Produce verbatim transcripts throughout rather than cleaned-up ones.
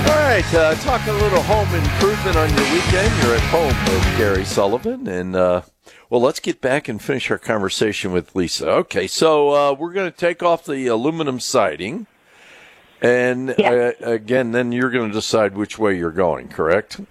All right, uh, talk a little home improvement on your weekend. You're at home with Gary Sullivan. And, uh, well, let's get back and finish our conversation with Lisa. Okay, so uh, we're going to take off the aluminum siding. And, yeah. uh, again, then you're going to decide which way you're going, correct?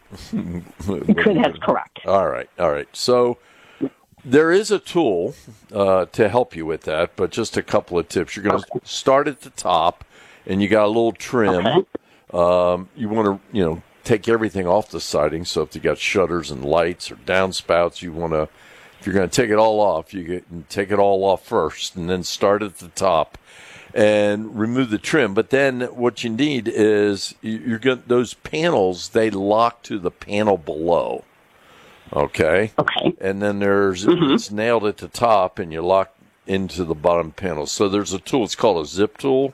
That's correct. All right, all right. So there is a tool uh, to help you with that, but just a couple of tips. You're going to start at the top, and you got a little trim. Okay. Um, you want to, you know, take everything off the siding. So if you got shutters and lights or downspouts, you want to, if you're going to take it all off, you get, take it all off first and then start at the top and remove the trim. But then what you need is you're going those panels, they lock to the panel below. Okay. Okay. And then there's, mm-hmm. it's nailed at the top and you lock into the bottom panel. So there's a tool, it's called a zip tool.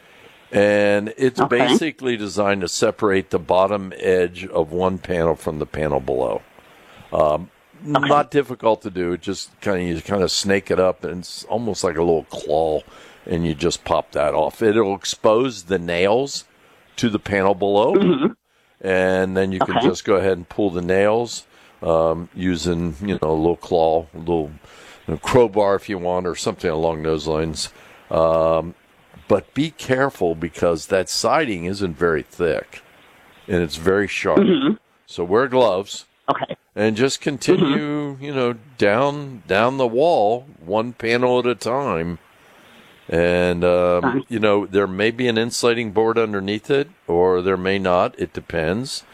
And it's okay. basically designed to separate the bottom edge of one panel from the panel below. Um, okay. Not difficult to do. It just kind of you kind of snake it up, and it's almost like a little claw, and you just pop that off. It'll expose the nails to the panel below, mm-hmm. and then you can okay. just go ahead and pull the nails um, using you know a little claw, a little you know, crowbar if you want, or something along those lines. Um, But be careful because that siding isn't very thick, and it's very sharp. Mm-hmm. So wear gloves. Okay. And just continue, mm-hmm. you know, down down the wall, one panel at a time. And, um, okay. you know, there may be an insulating board underneath it, or there may not. It depends.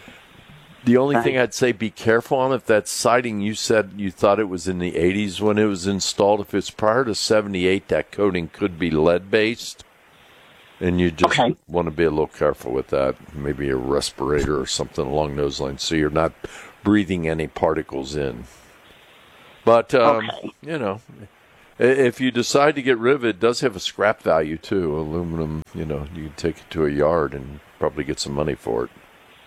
The only okay. thing I'd say, be careful on if that siding you said you thought it was in the eighties when it was installed. If it's prior to seventy-eight, that coating could be lead-based. And you just okay. want to be a little careful with that. Maybe a respirator or something along those lines so you're not breathing any particles in. But, um, okay. you know, if you decide to get rid of it, it does have a scrap value, too. Aluminum, you know, you can take it to a yard and probably get some money for it.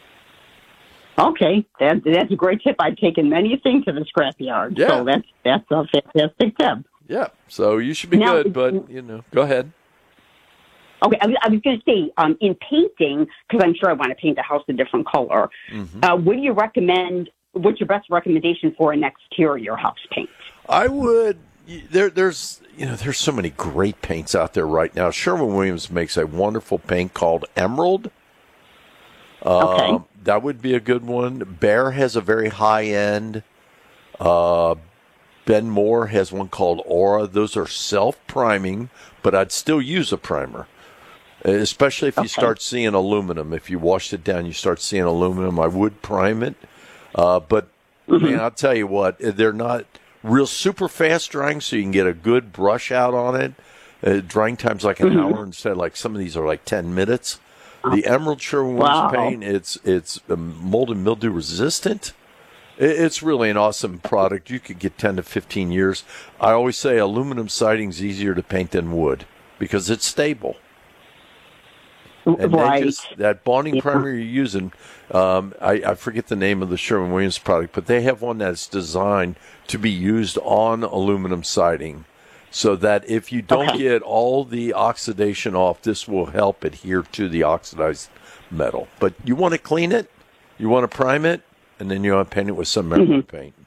Okay, that, that's a great tip. I've taken many things to the scrapyard, yeah. so that's that's a fantastic tip. Yeah, so you should be now, good, but, you know, go ahead. Okay, I was, I was going to say, um, in painting, because I'm sure I want to paint the house a different color, mm-hmm. uh, what do you recommend, what's your best recommendation for an exterior house paint? I would, there, there's, you know, there's so many great paints out there right now. Sherwin-Williams makes a wonderful paint called Emerald. Okay. Uh, that would be a good one. Behr has a very high-end. Uh, Ben Moore has one called Aura. Those are self-priming, but I'd still use a primer, especially if you okay. start seeing aluminum. If you washed it down, you start seeing aluminum, I would prime it. Uh, but, mm-hmm. man, I'll tell you what, they're not real super fast drying, so you can get a good brush out on it. Uh, drying time's like an mm-hmm. hour instead. Like some of these are like ten minutes. The Emerald Sherwin-Williams wow. paint, it's it's mold and mildew resistant. It's really an awesome product. You could get ten to fifteen years. I always say aluminum siding's easier to paint than wood because it's stable. And right. just, that bonding yeah. primer you're using, um, I, I forget the name of the Sherwin-Williams product, but they have one that's designed to be used on aluminum siding. So that if you don't okay. get all the oxidation off, this will help adhere to the oxidized metal. But you want to clean it, you want to prime it, and then you want to paint it with some Emerald mm-hmm. paint.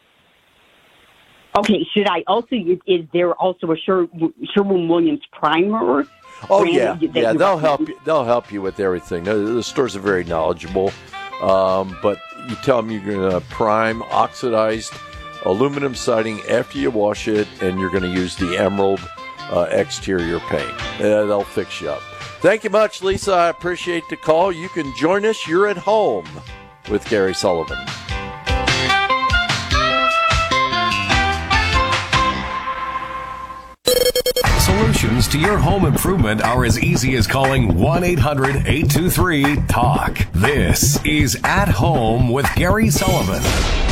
Okay, should I also, is there also a Sherwin-Williams primer? Oh, yeah, yeah, they'll help you, they'll help you with everything. The, the stores are very knowledgeable, um, but you tell them you're going to prime oxidized aluminum siding after you wash it, and you're going to use the Emerald uh, exterior paint. Uh, they'll fix you up. Thank you much, Lisa. I appreciate the call. You can join us. You're at home with Gary Sullivan. Solutions to your home improvement are as easy as calling one eight hundred eight two three talk. This is At Home with Gary Sullivan.